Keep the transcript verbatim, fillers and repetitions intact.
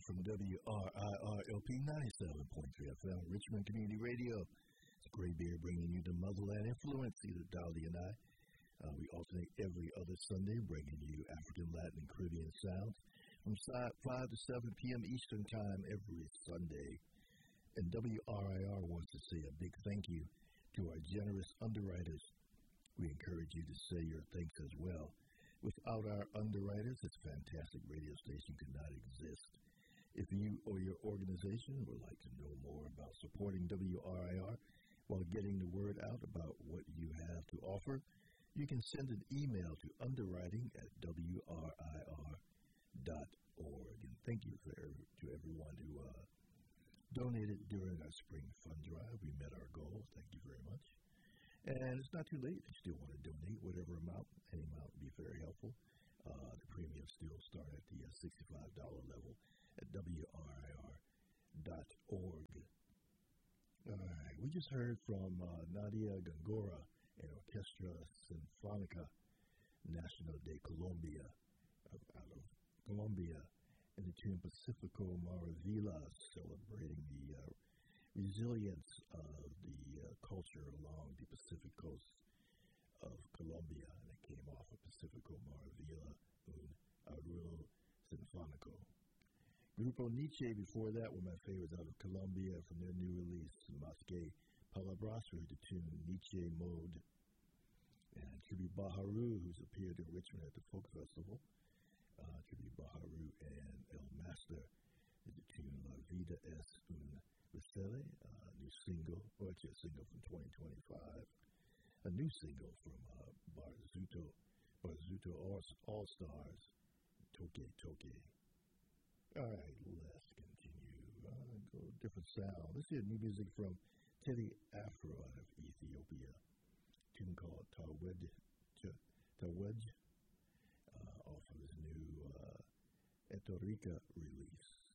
from W R I R L P ninety-seven point three F M, Richmond Community Radio. It's Graybeard bringing you the motherland influence, either Dolly and I. Uh, we alternate every other Sunday, bringing you African, Latin, and Caribbean sounds from five to seven p.m. Eastern Time every Sunday. And W R I R wants to say a big thank you to our generous underwriters. We encourage you to say your thanks as well. Without our underwriters, this fantastic radio station could not exist. If you or your organization would like to know more about supporting W R I R while getting the word out about what you have to offer, you can send an email to underwriting at W R I R dot org. And thank you for, to everyone who uh, donated during our spring fund drive. We met our goal. Thank you very much. And it's not too late if you still want to donate, whatever amount, any amount would be very helpful. Uh, the premiums still start at the uh, sixty-five dollars level at W R I R dot org. All right, we just heard from uh, Nadia Gongora and Orchestra Sinfonica National de Colombia, uh, out of Colombia, and the tune Pacifico Maravilla, celebrating the uh, resilience of the uh, culture along the Pacific coast of Colombia, and it came off of Pacifico Maravilla un Arrulo Sinfonico. Grupo Nietzsche before that were my favorites out of Colombia from their new release, Masque Palabrazo, the tune Nietzsche Mode. And Tribute Baharu, who's appeared in Richmond at the Folk Festival. Uh, Tribute Baharu and El Master is the tune La Vida es un Restele, a uh, new single, or actually a single from twenty twenty-five, a new single from uh, Barzuto, Barzuto All, All Stars, Toke Toke. All right, let's continue. Uh, go different sound. Let's hear new music from Teddy Afro out of Ethiopia. A tune called Tawed, Tawed, uh, off of his new uh, Etorika release.